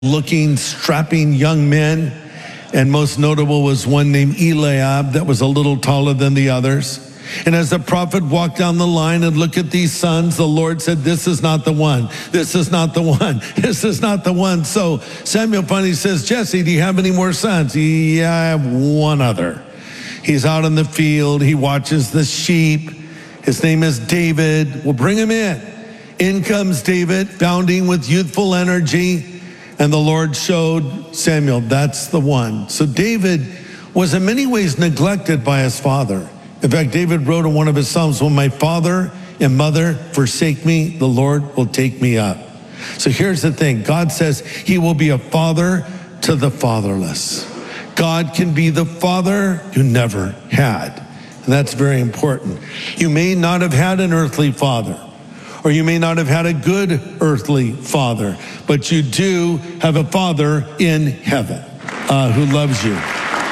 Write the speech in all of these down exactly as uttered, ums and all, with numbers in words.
looking, strapping young men, and most notable was one named Eliab that was a little taller than the others. And as the prophet walked down the line and looked at these sons, the Lord said, this is not the one. This is not the one. This is not the one. So Samuel finally says, Jesse, do you have any more sons? Yeah, I have one other. He's out in the field. He watches the sheep. His name is David. We'll bring him in. In comes David, bounding with youthful energy. And the Lord showed Samuel, that's the one. So David was in many ways neglected by his father. In fact, David wrote in one of his Psalms, when my father and mother forsake me, the Lord will take me up. So here's the thing. God says he will be a father to the fatherless. God can be the father you never had. And that's very important. You may not have had an earthly father, or you may not have had a good earthly father, but you do have a father in heaven uh, who loves you.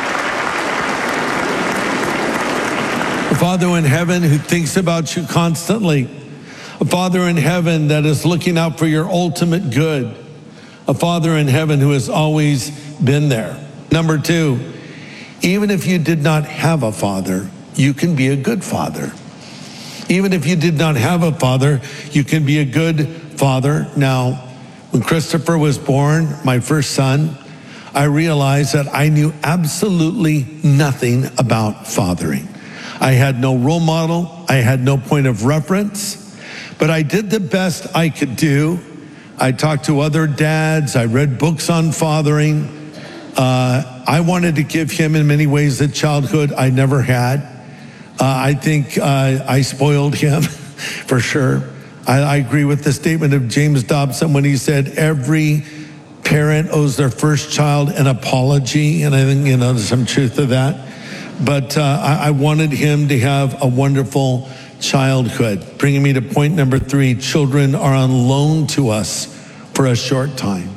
A father in heaven who thinks about you constantly. A father in heaven that is looking out for your ultimate good. A father in heaven who has always been there. Number two, even if you did not have a father, you can be a good father. Even if you did not have a father, you can be a good father. Now, when Christopher was born, my first son, I realized that I knew absolutely nothing about fathering. I had no role model. I had no point of reference, but I did the best I could do. I talked to other dads. I read books on fathering. Uh, I wanted to give him in many ways a childhood I never had. Uh, I think uh, I spoiled him for sure. I, I agree with the statement of James Dobson when he said every parent owes their first child an apology, and I think, you know, there's some truth to that. But uh, I, I wanted him to have a wonderful childhood. Bringing me to point number three, children are on loan to us for a short time.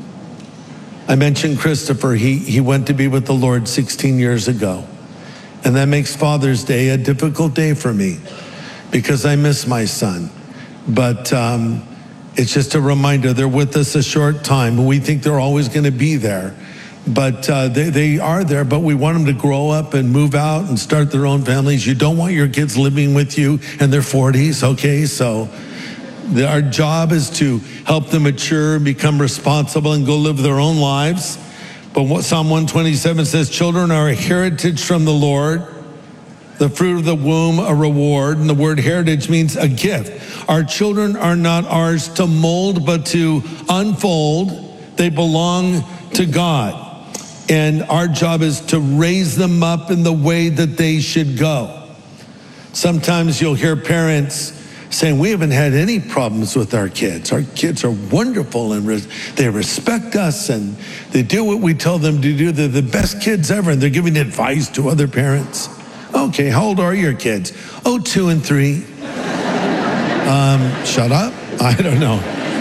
I mentioned Christopher. He, he went to be with the Lord sixteen years ago. And that makes Father's Day a difficult day for me because I miss my son. But um, it's just a reminder, they're with us a short time. We think they're always going to be there. But uh, they, they are there, but we want them to grow up and move out and start their own families. You don't want your kids living with you in their forties, okay? So the, our job is to help them mature, become responsible, and go live their own lives. But what Psalm one twenty-seven says, children are a heritage from the Lord, the fruit of the womb a reward. And the word heritage means a gift. Our children are not ours to mold, but to unfold. They belong to God. And our job is to raise them up in the way that they should go. Sometimes you'll hear parents saying, we haven't had any problems with our kids. Our kids are wonderful and res- they respect us and they do what we tell them to do. They're the best kids ever, and they're giving advice to other parents. Okay, how old are your kids? Oh, two and three. um, shut up. I don't know.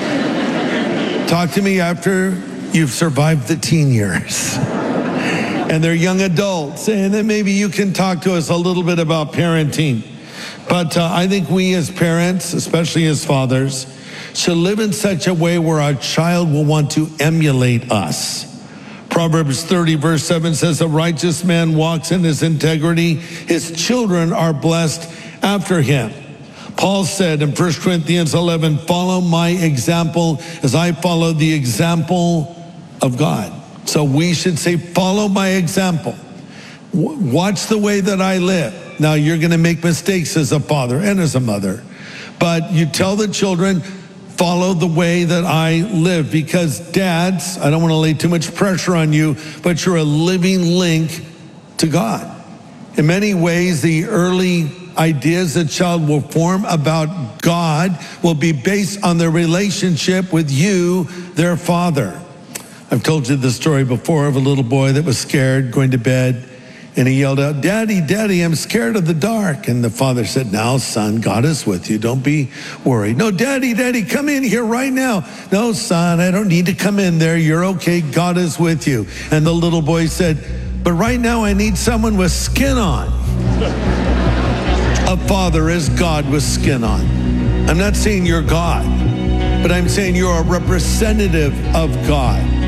Talk to me after you've survived the teen years. And they're young adults, and then maybe you can talk to us a little bit about parenting. But uh, I think we as parents, especially as fathers, should live in such a way where our child will want to emulate us. Proverbs thirty verse seven says, a righteous man walks in his integrity. His children are blessed after him. Paul said in First Corinthians eleven, follow my example as I follow the example of God. So we should say, follow my example. W- watch the way that I live. Now, you're going to make mistakes as a father and as a mother, but you tell the children, follow the way that I live, because dads, I don't want to lay too much pressure on you, but you're a living link to God. In many ways, the early ideas a child will form about God will be based on their relationship with you, their father. I've told you the story before of a little boy that was scared going to bed. And he yelled out, Daddy, Daddy, I'm scared of the dark. And the father said, now, son, God is with you. Don't be worried. No, Daddy, Daddy, come in here right now. No, son, I don't need to come in there. You're okay. God is with you. And the little boy said, but right now I need someone with skin on. A father is God with skin on. I'm not saying you're God, but I'm saying you're a representative of God.